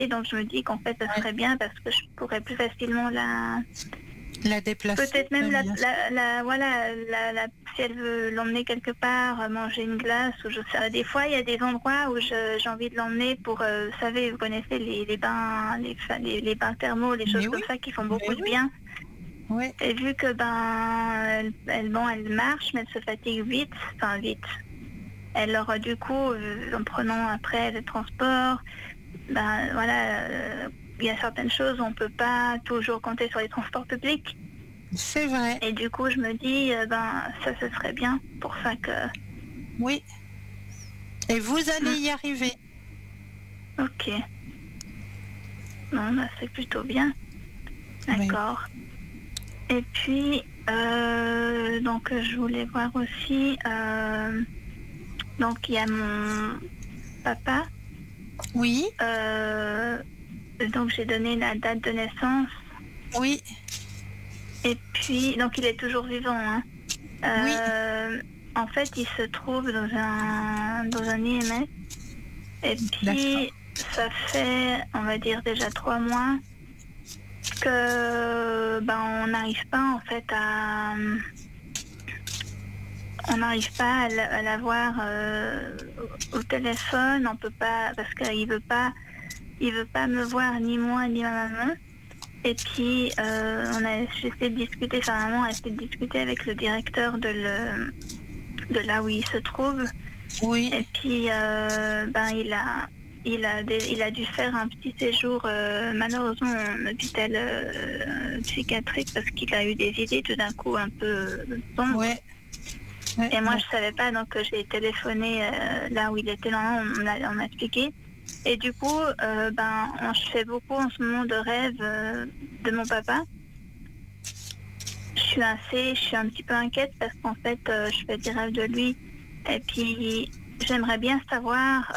donc je me dis qu'en fait, ça serait bien parce que je pourrais plus facilement La déplacer. peut-être même si elle veut l'emmener quelque part, manger une glace, ou je sais, des fois il y a des endroits où j'ai envie de l'emmener pour, vous savez, vous connaissez les bains, les bains thermaux, les choses comme ça qui font beaucoup de bien. Ouais. Et vu que elle marche, mais elle se fatigue vite. Alors du coup, en prenant après le transport, il y a certaines choses où on peut pas toujours compter sur les transports publics. C'est vrai. Et du coup, je me dis, ça, ce serait bien pour ça que... Oui. Et vous allez y arriver. Ok. Non, c'est plutôt bien. D'accord. Oui. Et puis, donc, je voulais voir aussi... donc, il y a mon papa. Oui. Donc, j'ai donné la date de naissance. Oui. Et puis, donc, il est toujours vivant, hein. Oui. En fait, il se trouve dans un IMS. Et puis, ça fait, on va dire, déjà 3 mois que on n'arrive pas, en fait, on n'arrive pas à l'avoir au téléphone. On peut pas, parce qu'il veut pas me voir, ni moi, ni ma maman. Et puis, j'ai essayé de discuter, maman a essayé de discuter avec le directeur de là où il se trouve. Oui. Et puis, il a dû faire un petit séjour, malheureusement, en hôpital psychiatrique, parce qu'il a eu des idées tout d'un coup un peu sombres. Ouais. Et moi, je savais pas, donc j'ai téléphoné là où il était, on m'a expliqué. Et du coup, je fais beaucoup en ce moment de rêves de mon papa. Je suis un petit peu inquiète parce qu'en fait, je fais des rêves de lui. Et puis, j'aimerais bien savoir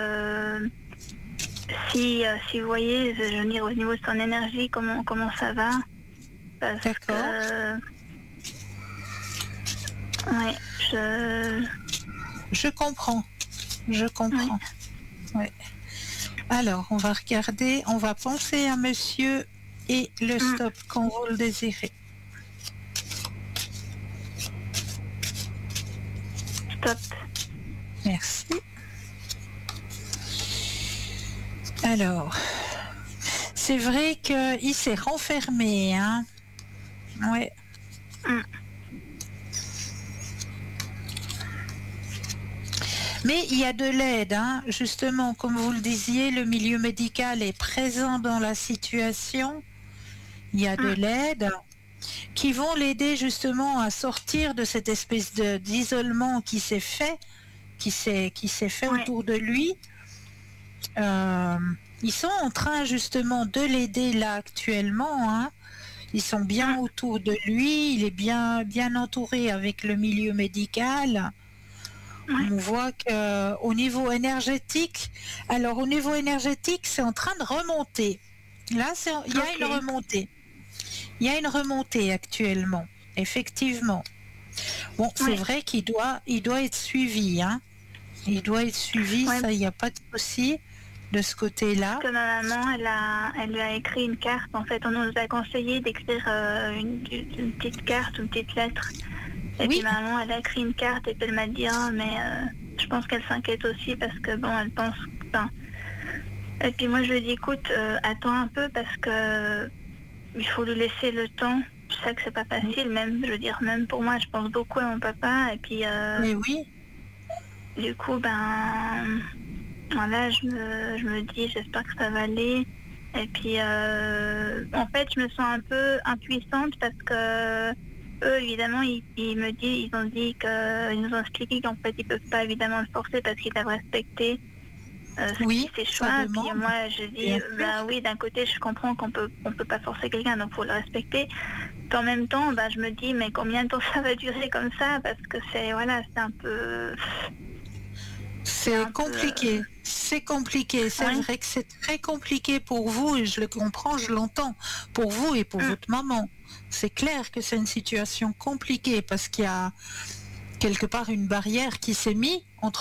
si vous voyez, je veux dire, au niveau de son énergie, comment ça va. Parce que... Oui, je comprends. Je comprends. Oui. Alors, on va regarder, on va penser à monsieur et le stop quand vous le désirez. Stop. Merci. Alors, c'est vrai qu'il s'est renfermé, hein. Ouais. Mais il y a de l'aide, hein. Justement, comme vous le disiez, le milieu médical est présent dans la situation. Il y a de l'aide qui vont l'aider justement à sortir de cette espèce d'isolement qui s'est fait autour de lui. Ils sont en train justement de l'aider là actuellement, hein. Ils sont bien autour de lui, il est bien entouré avec le milieu médical. On voit qu'au niveau énergétique, c'est en train de remonter. Là, il y a une remontée. Il y a une remontée actuellement, effectivement. Bon, c'est vrai qu'il doit être suivi, hein. Il doit être suivi, ça, il n'y a pas de souci de ce côté-là. Parce que ma maman, elle lui a écrit une carte. En fait, on nous a conseillé d'écrire une petite carte, une petite lettre. Et puis maman, elle a écrit une carte et puis elle m'a dit, mais je pense qu'elle s'inquiète aussi parce que elle pense... Et puis moi, je lui ai dit, écoute, attends un peu parce que il faut lui laisser le temps. Je sais que c'est pas facile, même pour moi, je pense beaucoup à mon papa. Et puis, mais oui. Du coup, voilà, je me dis, j'espère que ça va aller. Et puis, en fait, je me sens un peu impuissante parce que eux, évidemment, ils nous ont expliqué qu'en fait, ils peuvent pas évidemment le forcer parce qu'ils doivent respecter ses choix. Puis moi, je dis, oui, d'un côté, je comprends qu'on peut pas forcer quelqu'un, donc faut le respecter. Puis en même temps, je me dis, mais combien de temps ça va durer comme ça? Parce que c'est un peu... C'est compliqué. C'est compliqué. C'est vrai que c'est très compliqué pour vous et je le comprends, je l'entends. Pour vous et pour votre maman. C'est clair que c'est une situation compliquée parce qu'il y a quelque part une barrière qui s'est mise entre